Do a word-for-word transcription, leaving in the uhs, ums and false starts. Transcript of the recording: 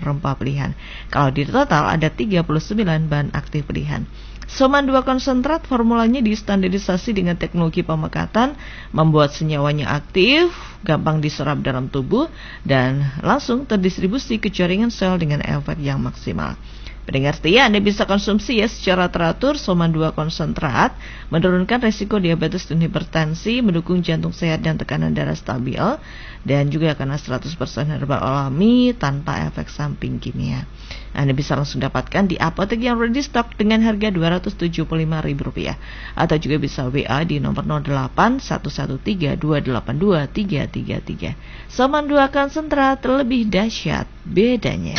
rempah pilihan. Kalau di total ada tiga puluh sembilan bahan aktif pilihan. Soman dua konsentrat formulanya distandarisasi dengan teknologi pemekatan, membuat senyawanya aktif, gampang diserap dalam tubuh, dan langsung terdistribusi ke jaringan sel dengan efek yang maksimal. Pendengar setia, Anda bisa konsumsi ya secara teratur Soman dua konsentrat, menurunkan resiko diabetes dan hipertensi, mendukung jantung sehat dan tekanan darah stabil, dan juga karena seratus persen herbal alami tanpa efek samping kimia. Anda bisa langsung dapatkan di apotek yang ready stock dengan harga dua ratus tujuh puluh lima ribu rupiah, atau juga bisa W A di nomor nol delapan satu satu tiga dua delapan dua tiga tiga tiga. Soman dua konsentrat, lebih dahsyat bedanya.